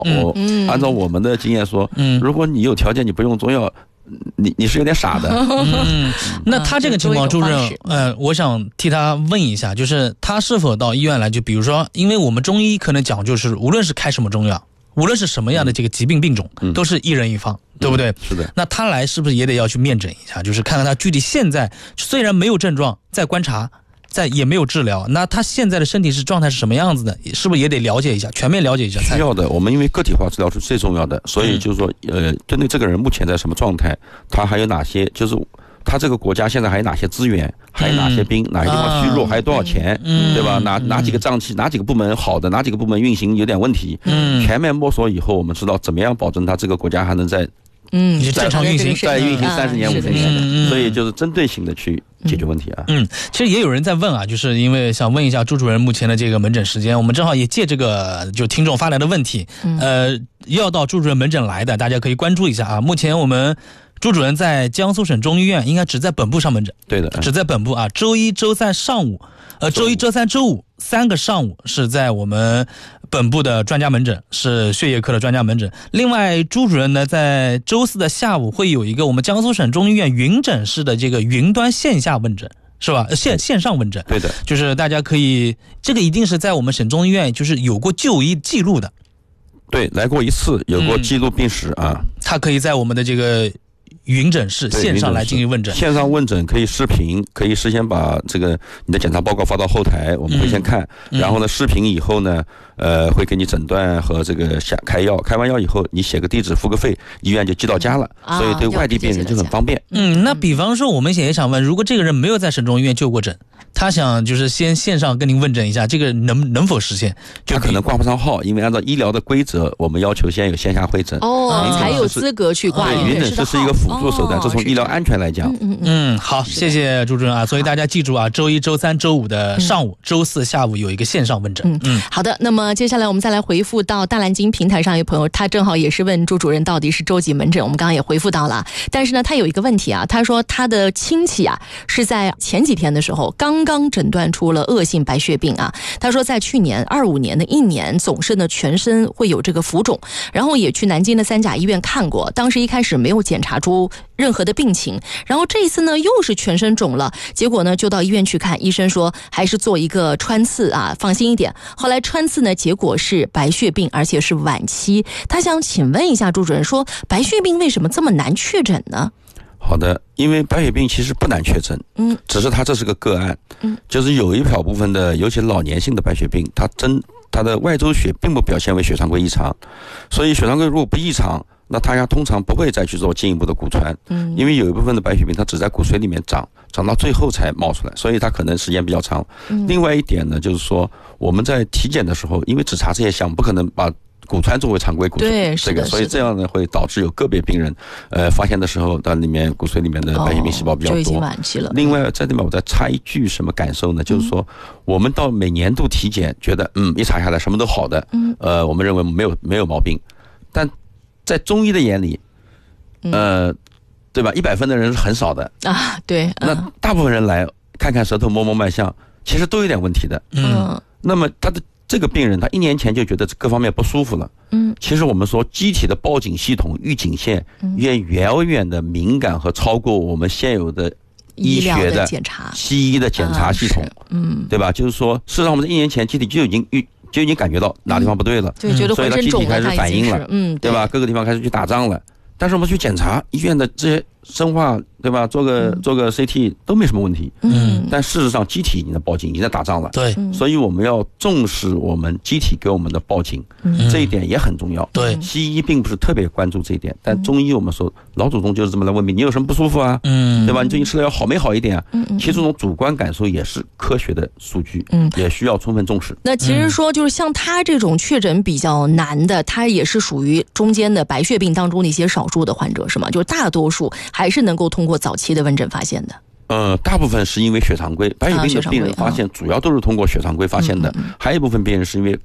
按照我们的经验说，如果你有条件你不用中药，你是有点傻的。 那他这个情况，主任，我想替他问一下，就是他是否到医院来，就比如说，因为我们中医可能讲究是，无论是开什么中药，无论是什么样的这个疾病病种，都是一人一方，对不对？ 是的。 那他来是不是也得要去面诊一下，就是看看他具体现在虽然没有症状，在观察。也没有治疗，那他现在的身体状态是什么样子的？是不是也得了解一下，全面了解一下？ 需要的。我们因为个体化治疗是最重要的，所以就是说，针对这个人目前在什么状态，他还有哪些，就是他这个国家现在还有哪些资源，还有哪些兵，哪些地方虚弱，还有多少钱，对吧？哪几个脏器，哪几个部门好的，哪几个部门运行有点问题，全面摸索以后，我们知道怎么样保证他这个国家还能在正常运行， 再运行30年50年，所以就是针对性的去解决问题啊。 其实也有人在问啊，就是因为想问一下朱主任目前的这个门诊时间，我们正好也借这个就听众发来的问题，要到朱主任门诊来的，大家可以关注一下啊。目前我们朱主任在江苏省中医院，应该只在本部上门诊。对的，只在本部啊。周一、周三上午，周一、周三、周五3个上午是在我们本部的专家门诊，是血液科的专家门诊。另外，朱主任呢，在周4的下午会有一个我们江苏省中医院云诊室的这个云端线下问诊。是吧？线上问诊。对的，就是大家可以，这个一定是在我们省中医院就是有过就医记录的。 对，来过一次，有过记录病史啊。 他可以在我们的这个云诊室线上来进行问诊。 线上问诊可以视频，可以事先把这个你的检查报告发到后台，我们会先看，然后呢视频以后呢，会给你诊断和这个开药，开完药以后你写个地址付个费，医院就寄到家了，所以对外地病人就很方便。 那比方说我们也想问，如果这个人没有在省中医院就过诊，他想就是先线上跟您问诊一下，这个能否实现？ 他可能挂不上号，因为按照医疗的规则，我们要求先有线下会诊， 才有资格去挂云诊室是一个辅助手段，这从医疗安全来讲。 好，谢谢朱主任啊。所以大家记住啊，周一、周三、周五的上午，周4下午有一个线上问诊。 好的。那么接下来我们再来回复到大蓝鲸平台上一位朋友，他正好也是问朱主任到底是周几门诊，我们刚刚也回复到了。但是呢，他有一个问题啊，他说他的亲戚啊是在前几天的时候刚刚诊断出了恶性白血病啊。他说在去年25年的1年，总是呢全身会有这个浮肿，然后也去南京的3甲医院看过，当时一开始没有检查出任何的病情，然后这一次呢又是全身肿了，结果呢就到医院去看，医生说还是做一个穿刺啊，放心一点。后来穿刺呢结果是白血病，而且是晚期。他想请问一下朱主任，说白血病为什么这么难确诊呢？ 好的，因为白血病其实不难确诊，只是它这是个个案，就是有一小部分的，尤其老年性的白血病，它的外周血并不表现为血常规异常，所以血常规如果不异常，那大家通常不会再去做进一步的骨穿，因为有一部分的白血病它只在骨髓里面长到最后才冒出来，所以它可能时间比较长。另外一点呢，就是说我们在体检的时候，因为只查这些项，不可能把骨穿作为常规骨髓，这个，所以这样呢会导致有个别病人，发现的时候，它里面骨髓里面的白血病细胞比较多， 就已经晚期了。 另外在这边我再插一句什么感受呢？就是说我们到每年度体检，觉得一查下来什么都好的，我们认为没有毛病，但在中医的眼里，对吧？100分的人是很少的啊，对。 那大部分人来看看舌头，摸摸脉象，其实都有点问题的。那么他的这个病人，他1年前就觉得各方面不舒服了。其实我们说机体的报警系统、预警线远远的敏感和超过我们现有的医学的西医的检查系统，对吧？就是说，事实上我们在1年前机体就已经感觉到哪地方不对了， 对，觉得所以它机体开始反应了，对吧？各个地方开始去打仗了。但是我们去检查医院的这些生化，对吧？做个 CT 都没什么问题。但事实上机体已经在报警，已经在打仗了。对，所以我们要重视我们机体给我们的报警，这一点也很重要。对，西医并不是特别关注这一点，但中医我们说老祖宗就是这么来问病，你有什么不舒服啊？对吧？你最近吃的药好没好一点啊？其实这种主观感受也是科学的数据，也需要充分重视。 那其实说就是像他这种确诊比较难的，他也是属于中间的白血病当中的一些少数的患者，是吗？就是大多数还是能够通过早期的问诊发现的。 大部分是因为血常规，白血病的病人发现主要都是通过血常规发现的，还有一部分病人是因为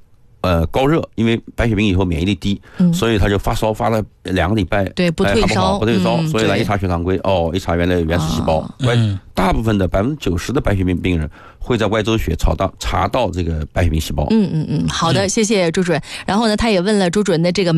高热，因为白血病以后免疫力低，所以他就发烧发了2个礼拜， 对，不退烧， 不退烧，所以来一查血常规，一查原来原始细胞，大部分的90%的白血病病人会在外周血查到这个白血病细胞。 好的，谢谢朱主任。然后呢，他也问了朱主任的这个